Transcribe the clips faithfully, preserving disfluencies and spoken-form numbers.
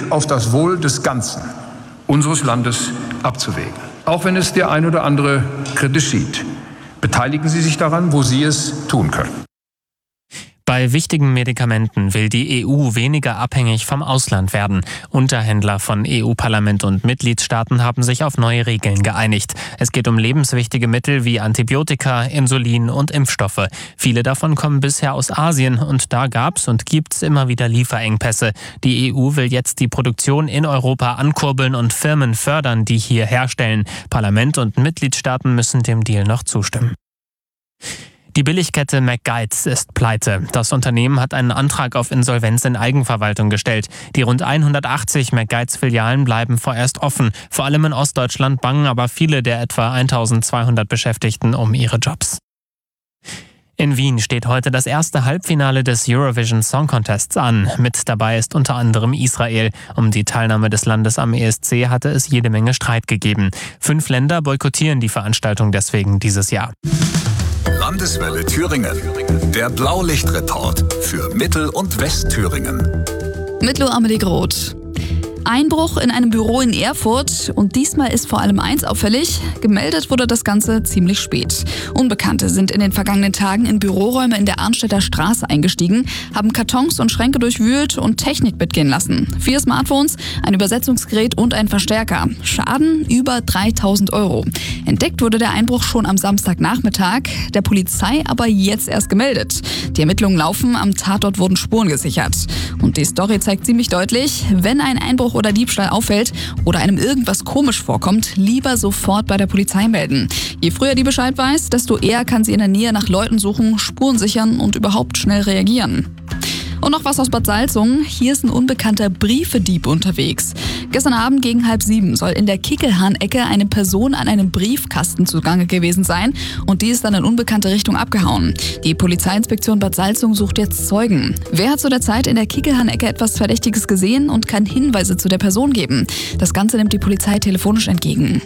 auf das Wohl des Ganzen unseres Landes abzuwägen. Auch wenn es der ein oder andere kritisch sieht. Beteiligen Sie sich daran, wo Sie es tun können. Bei wichtigen Medikamenten will die E U weniger abhängig vom Ausland werden. Unterhändler von E U-Parlament und Mitgliedstaaten haben sich auf neue Regeln geeinigt. Es geht um lebenswichtige Mittel wie Antibiotika, Insulin und Impfstoffe. Viele davon kommen bisher aus Asien und da gab's und gibt's immer wieder Lieferengpässe. Die E U will jetzt die Produktion in Europa ankurbeln und Firmen fördern, die hier herstellen. Parlament und Mitgliedstaaten müssen dem Deal noch zustimmen. Die Billigkette McGuides ist pleite. Das Unternehmen hat einen Antrag auf Insolvenz in Eigenverwaltung gestellt. Die rund hundertachtzig McGuides-Filialen bleiben vorerst offen. Vor allem in Ostdeutschland bangen aber viele der etwa eintausendzweihundert Beschäftigten um ihre Jobs. In Wien steht heute das erste Halbfinale des Eurovision Song Contests an. Mit dabei ist unter anderem Israel. Um die Teilnahme des Landes am E S C hatte es jede Menge Streit gegeben. Fünf Länder boykottieren die Veranstaltung deswegen dieses Jahr. Landeswelle Thüringen. Der Blaulichtreport für Mittel- und Westthüringen. Mit Lo Amelie Groth. Einbruch in einem Büro in Erfurt und diesmal ist vor allem eins auffällig, gemeldet wurde das Ganze ziemlich spät. Unbekannte sind in den vergangenen Tagen in Büroräume in der Arnstädter Straße eingestiegen, haben Kartons und Schränke durchwühlt und Technik mitgehen lassen. Vier Smartphones, ein Übersetzungsgerät und ein Verstärker. Schaden über dreitausend Euro. Entdeckt wurde der Einbruch schon am Samstagnachmittag, der Polizei aber jetzt erst gemeldet. Die Ermittlungen laufen, am Tatort wurden Spuren gesichert. Und die Story zeigt ziemlich deutlich, wenn ein Einbruch oder Diebstahl auffällt oder einem irgendwas komisch vorkommt, lieber sofort bei der Polizei melden. Je früher die Bescheid weiß, desto eher kann sie in der Nähe nach Leuten suchen, Spuren sichern und überhaupt schnell reagieren. Und noch was aus Bad Salzungen. Hier ist ein unbekannter Briefedieb unterwegs. Gestern Abend gegen halb sieben soll in der Kickelhahn-Ecke eine Person an einem Briefkasten zugange gewesen sein und die ist dann in unbekannte Richtung abgehauen. Die Polizeiinspektion Bad Salzungen sucht jetzt Zeugen. Wer hat zu der Zeit in der Kickelhahn-Ecke etwas Verdächtiges gesehen und kann Hinweise zu der Person geben? Das Ganze nimmt die Polizei telefonisch entgegen.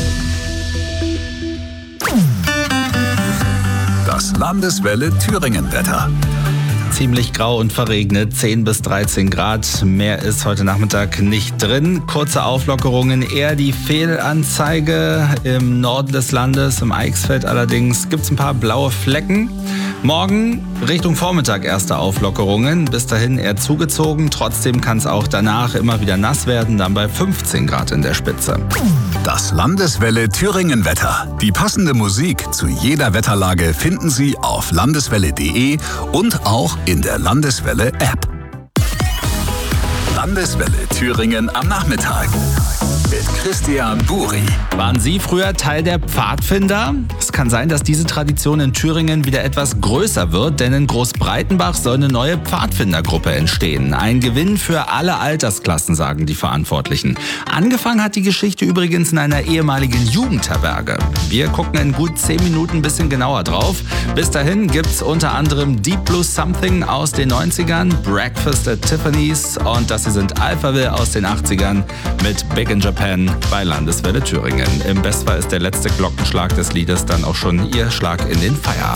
Das Landeswelle Thüringen-Wetter. Ziemlich grau und verregnet, zehn bis dreizehn Grad. Mehr ist heute Nachmittag nicht drin. Kurze Auflockerungen, eher die Fehlanzeige im Norden des Landes. Im Eichsfeld allerdings gibt es ein paar blaue Flecken. Morgen Richtung Vormittag erste Auflockerungen. Bis dahin eher zugezogen. Trotzdem kann es auch danach immer wieder nass werden. Dann bei fünfzehn Grad in der Spitze. Das Landeswelle Thüringen-Wetter. Die passende Musik zu jeder Wetterlage finden Sie auf landeswelle punkt de und auch in der Landeswelle-App. Landeswelle Thüringen am Nachmittag. Mit Christian Buri. Waren Sie früher Teil der Pfadfinder? Es kann sein, dass diese Tradition in Thüringen wieder etwas größer wird, denn in Großbreitenbach soll eine neue Pfadfindergruppe entstehen. Ein Gewinn für alle Altersklassen, sagen die Verantwortlichen. Angefangen hat die Geschichte übrigens in einer ehemaligen Jugendherberge. Wir gucken in gut zehn Minuten ein bisschen genauer drauf. Bis dahin gibt's unter anderem Deep Blue Something aus den neunzigern, Breakfast at Tiffany's und das hier sind Alphaville aus den achtzigern mit Big in Japan bei Landeswelle Thüringen. Im Bestfall ist der letzte Glockenschlag des Liedes dann auch schon Ihr Schlag in den Feierabend.